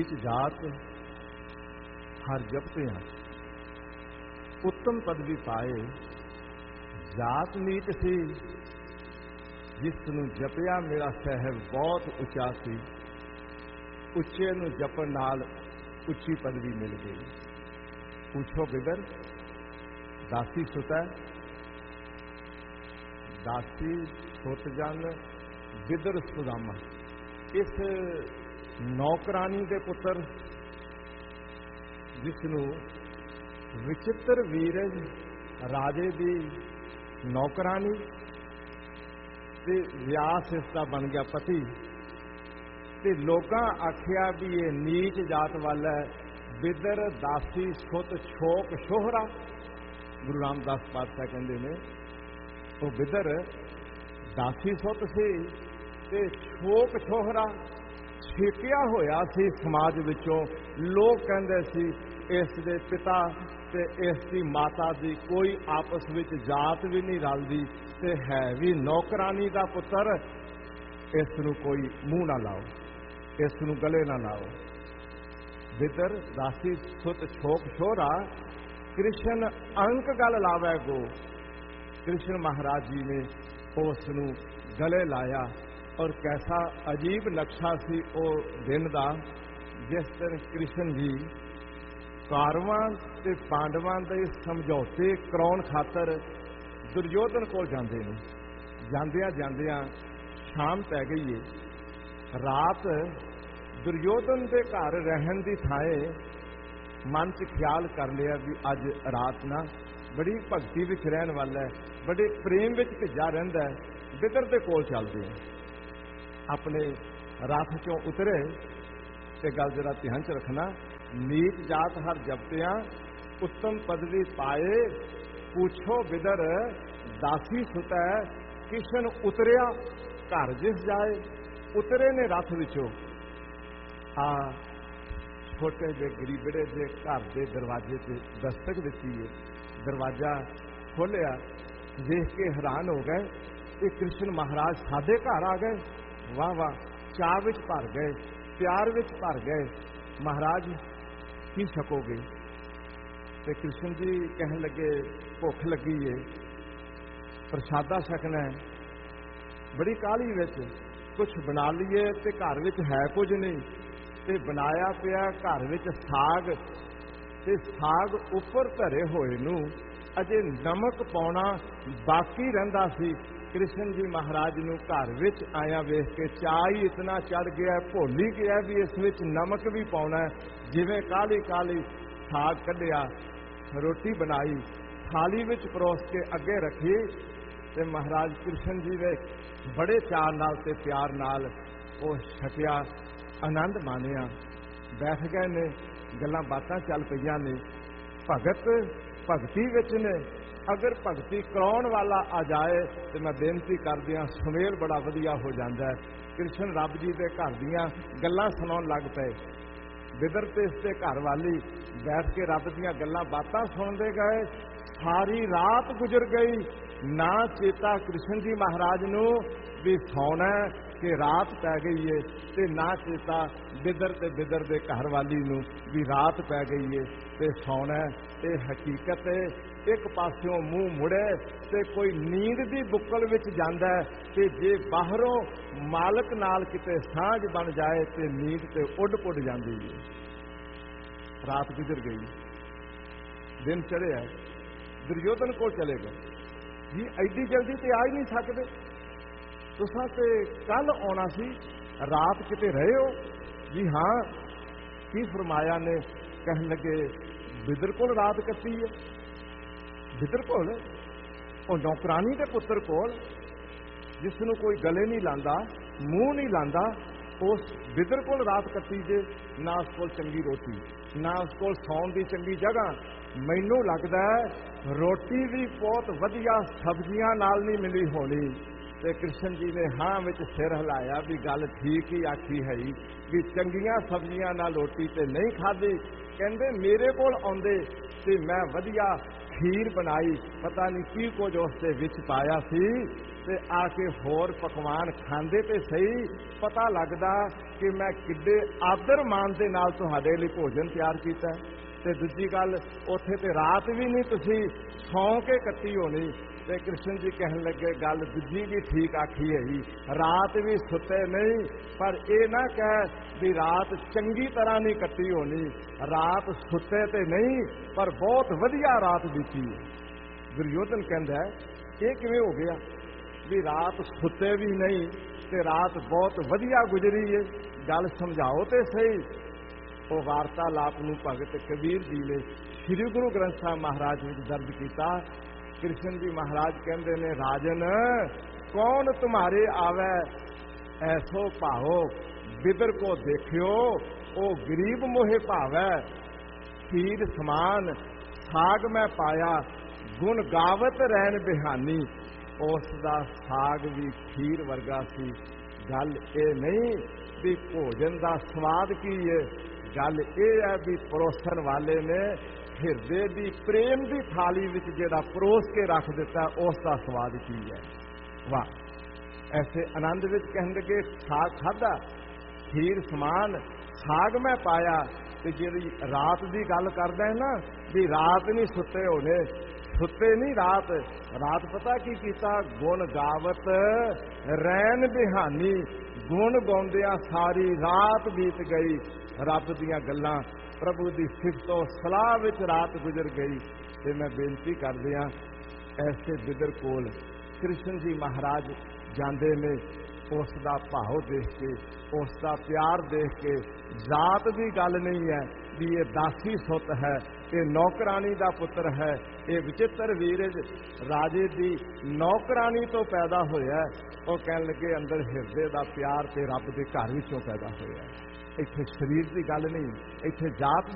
नीच जात हर जपते हैं, उत्तम पदवी पाए। जात नीच सी जिस नूं जपिया मेरा साहिब बहुत उच्चा सी, उच्चे नूं जपण नाल उच्ची पदवी मिल गई। पूछो बिदर दासी सुता, दासी सुत जन बिदर सुदामा। इस नौकरानी के पुत्र जिसनूं विचित्र वीरज राजे की नौकरानी ते व्यास इसका बन गया पति, ते लोगां आखिया भी ये नीच जात वाला है। बिदर दासी सुत छोक शोहरा, गुरु रामदास पातशाह कहते ने वो बिदर दासी सुत सी ते छोक छोहरा छेकिया होया सी समाज विचों। लोग कहते सी इस दे पिता ते इस दी माता दी कोई आपस विच जात भी नहीं रलदी, ते है भी नौकरानी दा पुत्र, इस नूं कोई मूँह ना लाओ, इस नूं गले ना लाओ। बिदर दासी सुत छोक छोरा, कृष्ण अंक गल लावै गो। कृष्ण महाराज जी ने उस नूं गले लाया, और कैसा अजीब नक्शा सी ओ दिन दा, जिस दिन कृष्ण जी कौरवां ते पांडवां दे समझौते कराउण खातर दुर्योधन कोल जांदे ने। जांदियां जांदियां शाम पै गई है। रात दुर्योधन दे घर रहन दी थाए मन च ख्याल कर लिया भी अज रात ना बड़ी भगती विच रहन वाला है, बड़े प्रेम विच भिजा रहिंदा है। बिदर दे कोल चलदे हैं। अपने रथ चों उतरे ते गल जरा ध्यान च रखना, नीच जात हर जपतियां उत्तम पदवी पाए। पूछो बिदर दासी सुतै, किशन उतरिया घर जिस जाए। उतरे ने रथ विचों, आ छोटे जे गरीबड़े जे घर दे दरवाजे ते दस्तक दिती है। दरवाजा खोलिया, देख के हैरान हो गए, ये कृष्ण महाराज साडे घर आ गए। वाह वाह, चाह विच भर गए, प्यार विच भर गए। महाराज की छकोगे? ते कृष्ण जी कहन लगे भुख लगी है, प्रसादा छकना है। बड़ी काहली विच कुछ बना लीए ते घर विच है कुछ नहीं, ते बनाया पिया घर विच साग, ते साग उपर धरे होए नूं अजे नमक पाउणा बाकी रहिंदा सी। कृष्ण जी महाराज नूं घर विच आया वेख के चाह ही इतना चढ़ गया, भुल ही गया भी इस विच नमक भी पाउणा है। जिवें काहली काहली साग कढ़िया, रोटी बनाई, थाली विच परोस के अगे रखी, ते महाराज कृष्ण जी ने बड़े चाह नाल ते प्यार नाल वो छकिया, आनंद मानिया। बैठ गए ने, गल्लां बातां चल पईयां ने। भगत भगती विच ने, अगर भगती कराउण वाला आ जाए तो मैं बेनती कर दियां सुमेल बड़ा वधिया हो जाता है। कृष्ण रब जी के घर दियां गल्लां सुनाउण लग पे। बिदर ते इसके घर वाली बैठ के रब दियां गल्लां बातां सुनते गए। सारी रात गुजर गई, ना चेता कृष्ण जी महाराज नूं भी सौना कि रात पै गई है, ते ना चेता बिदर ते बिदर दे घर वाली नूं भी रात पै गई है ते सौना। ते हकीकत एक पास्यों मूँह मुड़े ते कोई नींद दी बुक्कल विच जांदा है, ते जे बाहरों मालक नाल किते साझ बन जाए ते नींद ते उड़ पुड़ जांदी है। रात गुजर गई, दिन चढ़िया, दुर्योधन को चले गए। जी एडी जल्दी ते आ ही नहीं सकते, तुसां ते कल आउणा सी, रात किते रहे हो? जी हाँ, की फरमाया ने? कहन लगे बिदर कोल रात कट्टी है। बिदर कोल ਉਹ नौकरानी के पुत्र कोल जिसनों कोई गले नहीं लांदा, मूँह नहीं लांदा, उस बिदर कोल रात कट्टी जे। ना उस कोल चंगी रोटी, ना उस कोल सौण दी चंगी जगह। मैनू लगदा है रोटी भी बहुत वधिया सब्जियां नाल नहीं मिली होनी, ਤੇ ਕ੍ਰਿਸ਼ਨ ਜੀ ਨੇ ਹਾਂ ਵਿੱਚ ਸਿਰ ਹਿਲਾਇਆ ਵੀ ਗੱਲ ਠੀਕ ਹੀ ਆਖੀ ਹੈ ਵੀ ਚੰਗੀਆਂ ਸਬਜ਼ੀਆਂ ਨਾਲ ਰੋਟੀ ਤੇ ਨਹੀਂ ਖਾਧੀ। ਕਹਿੰਦੇ ਮੇਰੇ ਕੋਲ ਆਉਂਦੇ ਤੇ ਮੈਂ ਵਧੀਆ ਖੀਰ ਬਣਾਈ, ਪਤਾ ਨਹੀਂ ਕੀ ਕੁਝ ਉਸ ਦੇ ਵਿੱਚ ਪਾਇਆ ਸੀ, ਤੇ ਆ ਕੇ ਹੋਰ ਪਕਵਾਨ ਖਾਂਦੇ ਤੇ ਸਹੀ, ਪਤਾ ਲੱਗਦਾ ਕਿ ਮੈਂ ਕਿੱਡੇ ਆਦਰ ਮਾਣ ਦੇ ਨਾਲ ਤੁਹਾਡੇ ਲਈ ਭੋਜਨ ਤਿਆਰ ਕੀਤਾ। ਤੇ ਦੂਜੀ ਗੱਲ, ਉੱਥੇ ਤੇ ਰਾਤ ਵੀ ਨਹੀਂ ਤੁਸੀਂ ਸੌਂ ਕੇ ਕੱਟੀ ਹੋਣੀ। ਤੇ ਕ੍ਰਿਸ਼ਨ ਜੀ ਕਹਿਣ ਲੱਗੇ ਗੱਲ ਦੂਜੀ ਵੀ ਠੀਕ ਆਖੀ ਹੈ ਜੀ, ਰਾਤ ਵੀ ਸੁੱਤੇ ਨਹੀਂ, ਪਰ ਇਹ ਨਾ ਕਹਿ ਵੀ ਰਾਤ ਚੰਗੀ ਤਰ੍ਹਾਂ ਨਹੀਂ ਕੱਟੀ ਹੋਣੀ, ਰਾਤ ਸੁੱਤੇ ਤੇ ਨਹੀਂ ਪਰ ਬਹੁਤ ਵਧੀਆ ਰਾਤ ਬੀਤੀ ਹੈ। ਦੁਰਯੋਧਨ ਕਹਿੰਦਾ ਇਹ ਕਿਵੇਂ ਹੋ ਗਿਆ ਵੀ ਰਾਤ ਸੁੱਤੇ ਵੀ ਨਹੀਂ ਤੇ ਰਾਤ ਬਹੁਤ ਵਧੀਆ ਗੁਜ਼ਰੀ ਹੈ, ਗੱਲ ਸਮਝਾਓ ਤੇ ਸਹੀ। ਉਹ ਵਾਰਤਾਲਾਪ ਨੂੰ ਭਗਤ ਕਬੀਰ ਜੀ ਨੇ ਸ੍ਰੀ ਗੁਰੂ ਗ੍ਰੰਥ ਸਾਹਿਬ ਮਹਾਰਾਜ ਵਿੱਚ ਦਰਜ ਕੀਤਾ। ਕ੍ਰਿਸ਼ਨ ਜੀ ਮਹਾਰਾਜ ਕਹਿੰਦੇ ਨੇ, ਰਾਜਨ ਕੌਣ ਤੁਮਾਰੇ ਆਵੇ ਐਸੋ ਭਾਓ, ਬਿਦਰ ਕੋ ਦੇਖਿਓ ਉਹ ਗਰੀਬ ਮੋਹਿ ਭਾਵੈ, ਖੀਰ ਸਮਾਨ ਸਾਗ ਮੈਂ ਪਾਇਆ ਗੁਣ ਗਾਵਤ ਰਹਿਣ ਬਿਹਾਨੀ। ਉਸ ਦਾ ਸਾਗ ਵੀ ਖੀਰ ਵਰਗਾ ਸੀ। ਗੱਲ ਇਹ ਨਹੀਂ ਵੀ ਭੋਜਨ ਦਾ ਸਵਾਦ ਕੀ ਹੈ, ਗੱਲ ਇਹ ਹੈ ਵੀ ਪਰੋਸਣ ਵਾਲੇ ਨੇ ਹਿਰਦੇ ਦੀ ਪ੍ਰੇਮ ਦੀ ਥਾਲੀ ਵਿੱਚ ਜਿਹੜਾ ਪਰੋਸ ਕੇ ਰੱਖ ਦਿੱਤਾ ਉਸ ਦਾ ਸਵਾਦ ਕੀ ਹੈ। ਵਾਹ, ਐਸੇ ਆਨੰਦ ਵਿੱਚ ਕਹਿਣ ਲੱਗੇ ਸਾਗ ਖਾਧਾ, ਖੀਰ ਸਮਾਨ ਸਾਗ ਮੈਂ ਪਾਇਆ। ਤੇ ਜਿਹੜੀ ਰਾਤ ਦੀ ਗੱਲ ਕਰਦਾ ਹੈ ਨਾ ਵੀ ਰਾਤ ਨਹੀਂ ਸੁੱਤੇ ਹੋਣੇ, ਸੁੱਤੇ ਨਹੀਂ ਰਾਤ, ਰਾਤ ਪਤਾ ਕੀ ਕੀਤਾ, ਗੁਣ ਗਾਵਤ ਰਹਿਣ ਬਿਹਾਨੀ, ਗੁਣ ਗਾਉਂਦਿਆਂ ਸਾਰੀ ਰਾਤ ਬੀਤ ਗਈ, ਰੱਬ ਦੀਆਂ ਗੱਲਾਂ ਪ੍ਰਭੂ ਦੀ ਸਿਫਤੋ ਸਲਾਹ ਵਿੱਚ ਰਾਤ ਗੁਜ਼ਰ ਗਈ। ਤੇ ਮੈਂ ਬੇਨਤੀ ਕਰਦਿਆਂ ਐਸੇ ਬਿਦਰ ਕੋਲ ਕ੍ਰਿਸ਼ਨ ਜੀ ਮਹਾਰਾਜ ਜਾਂਦੇ ਨੇ, ਉਸ ਦਾ ਭਾਵ ਦੇਖ ਕੇ, ਉਸ ਦਾ ਪਿਆਰ ਦੇਖ ਕੇ, ਜਾਤ ਦੀ ਗੱਲ ਨਹੀਂ ਹੈ ਵੀ ਇਹ ਦਾਸੀ ਸੁੱਤ ਹੈ, ਇਹ ਨੌਕਰਾਨੀ ਦਾ ਪੁੱਤਰ ਹੈ, ਇਹ ਵਿਚਿੱਤਰ ਵੀਰਜ ਰਾਜੇ ਦੀ ਨੌਕਰਾਨੀ ਤੋਂ ਪੈਦਾ ਹੋਇਆ। ਉਹ ਕਹਿਣ ਲੱਗੇ ਅੰਦਰ ਹਿਰਦੇ ਦਾ ਪਿਆਰ ਤੇ ਰੱਬ ਦੇ ਘਰ ਵਿੱਚੋਂ ਪੈਦਾ ਹੋਇਆ। ਇੱਥੇ ਸਰੀਰ ਦੀ ਗੱਲ ਨਹੀਂ, ਇੱਥੇ ਜਾਤ